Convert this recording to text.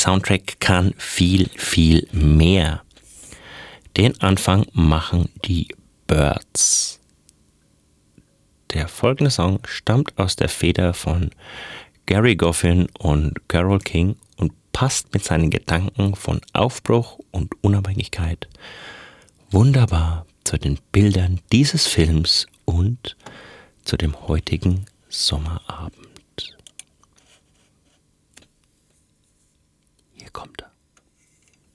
Soundtrack kann viel, viel mehr. Den Anfang machen die Byrds. Der folgende Song stammt aus der Feder von Gary Goffin und Carole King und passt mit seinen Gedanken von Aufbruch und Unabhängigkeit wunderbar zu den Bildern dieses Films und zu dem heutigen Sommerabend. Hier kommt er.